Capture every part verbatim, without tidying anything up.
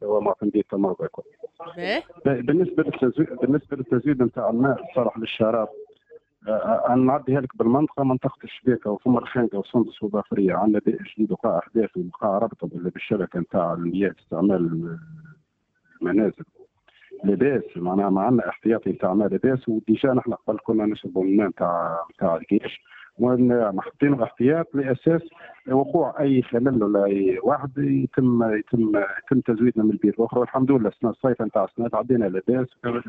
مستوى معتمدي التمرضى الكل. باهي. بالنسبه للتزويد بالنسبه للتزويد نتاع الماء الصالح للشراب، أنا نعديها لك بالمنطقة، منطقة الشبيكة وفم الخنقة وسندس وظافرية، عندنا بئر جديد وقاع أحداث وقاع رابطة بالشبكة نتاع المياه استعمال المنازل. لاباس معناها ما عندنا احتياطي نتاع ماء لاباس، وديجا نحن قبل كنا نشربوا الماء نتاع نتاع الجيش، وحاطين احتياط لأساس وقوع أي خلل ولا أي واحد يتم يتم يتم تزويدنا من البيئة الأخرى. والحمد لله السنة الصيف نتاع السنة عدينا لاباس.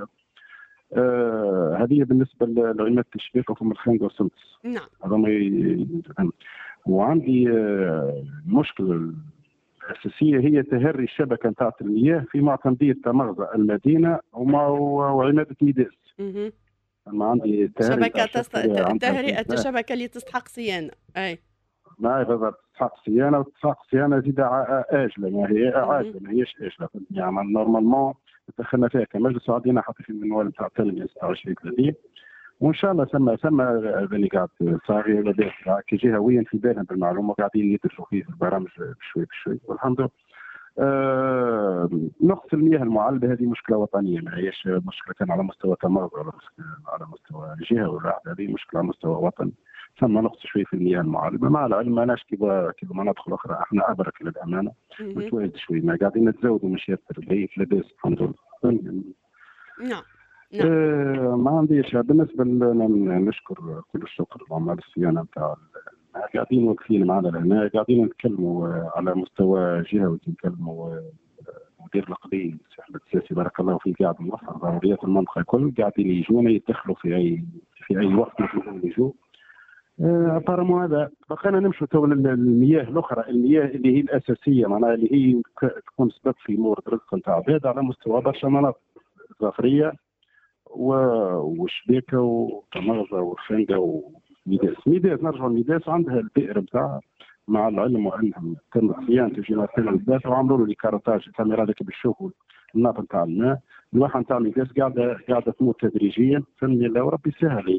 آه هذه بالنسبه لعماده الشبيكه وفم الخنقه والسندس. نعم. هذا ما ي... وعندي آه المشكله الاساسيه هي تهري الشبكه نتاع المياه في معتمديه تمغزى المدينه ومع وعماده ميداس. اها. ما عندي شبكه تست... تهرئه الشبكه اللي تستحق صيانه. اي. ما بالضبط تستحق صيانه، وتستحق صيانه زيد اجله، ما هي عاجله ما هيش اجله. يعني نورمالمون دخلنا فيها كمجلس وعدينا حتى في المنوال نتاع التنميه ستة وعشرين ثلاثين، وان شاء الله ثم ثم اللي قاعد صاغي ولا كجهويا في بالهم بالمعلومه وقاعدين يدرسوا فيه في البرامج بشوي بشوي والحمد لله. آه نقص المياه المعالجه هذه مشكله وطنيه، ما هيش مشكله كان على مستوى تمرد ولا على مستوى جهه ولا هذه مشكله على مستوى وطني. ثم نقص شوي في المياه المعالجه، مع العلم ماناش كيما كيما مناطق اخرى احنا ابرك للامانه متواجد شوي، ما قاعدين نتزودوا مش ياسر في لاباس الحمد لله. نعم. نعم. آه ما عنديش. بالنسبه لنا نشكر كل الشكر لعمال الصيانه نتاع قاعدين واقفين معنا لهنا، قاعدين نتكلموا على مستوى جهوي، نتكلموا مدير الاقليم الساحل السياسي بارك الله فيه قاعد موفر ضروريات المنطقه الكل، قاعدين يجونا يدخلوا في اي في اي وقت مثل يجوا. ابارمون هذا بقينا نمشوا تو المياه الاخرى، المياه اللي هي الاساسيه معناها اللي هي تكون سبب في مورد رزق نتاع عباد على مستوى برشا مناطق ظفريه وشبيكه وتمغزه والخنقه وميداس. ميداس نرجعوا لميداس عندها البئر بتاعها، مع العلم وانهم تم صيانته في مكان الميداس وعملوا له لي كارتاج الكاميرا هذيك بالشوف النابل نتاع الماء. الواحه نتاع ميداس قاعده قاعده تموت تدريجيا فهمني الله وربي سهل.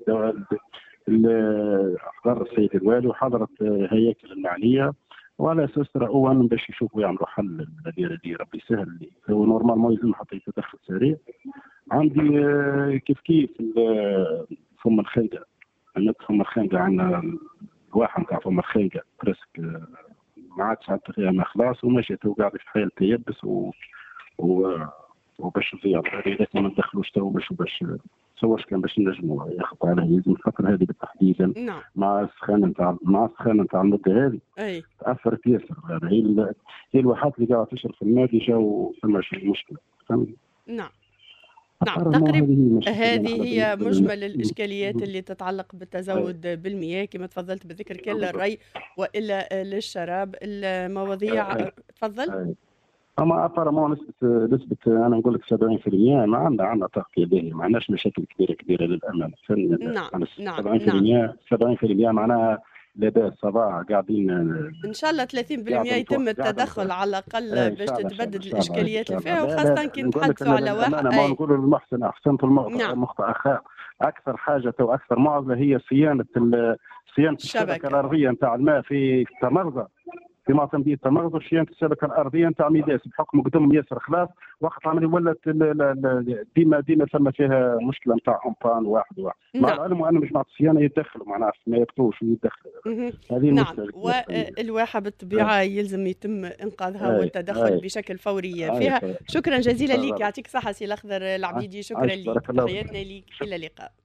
حضر السيد الوالي وحضرت هياكل المعنيه وعلى اساس رأوا باش يشوفوا يعملوا حل الذي الذي ربي سهل لي. هو نورمالمون يلزم حتى يتدخل سريع. عندي كيف كيف فم الخنقه، عندنا فم الخنقه عندنا الواحه نتاع فم الخنقه برسك ما عادش حتى فيها ما خلاص ومشيت وقاعد في حال تيبس و, و... وباش نضيع اذا ما ندخلوش تو باش باش تصورش كان باش نجموا ياخذ عليه يلزم الفتره هذه بالتحديد. نعم. مع السخانه نتاع مع السخانه نتاع المده هذه اي تاثرت ياسر. هذا هي هي الواحات اللي قاعده تشرب في الماء جاوا ثم مشكله فهمت. نعم. نعم تقريبا هذه هي مجمل الإشكاليات اللي تتعلق بالتزود بالمياه كما تفضلت بذكر كل الري وإلا للشراب. المواضيع تفضل. اما ابارمون نسبه نسبه انا نقول لك سبعين بالمئة ما عندنا عندنا تغطيه باهيه، ما عندناش مشاكل كبيره كبيره للامانه. نعم نعم سبعين بالمئة سبعين بالمئة معناها لاباس صباح قاعدين ان شاء الله ثلاثين بالمئة يتم التدخل على الاقل باش تتبدد الاشكاليات اللي فيها، وخاصه كي نتحدثوا على واحد ما نقولوا للمحسن احسنت المخطئ اخاء. اكثر حاجه واكثر معضله هي صيانه صيانه الشبكه الارضيه نتاع الماء في تمرزه في معتمدية تمرد وصيانة الشبكة الأرضية نتاع ميداس بحكم قدم ياسر خلاص وقت عملي ولات ديما ديما ثم فيها مشكلة نتاع أمبان واحد واحد. مع العلم وأنا مش مع الصيانة يدخلوا معناها ما يبقوش ويدخلوا. هذه نعم. والواحة بالطبيعة يلزم يتم إنقاذها والتدخل بشكل فوري فيها. شكرا جزيلا لك، يعطيك صحة سي الأخضر العبيدي. شكرا لك، تحياتنا لك، إلى اللقاء.